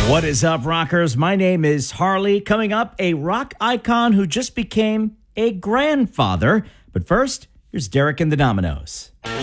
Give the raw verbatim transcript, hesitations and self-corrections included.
What is up, rockers? My name is Harley. Coming up, a rock icon who just became a grandfather. But first, here's Derek and the Dominoes.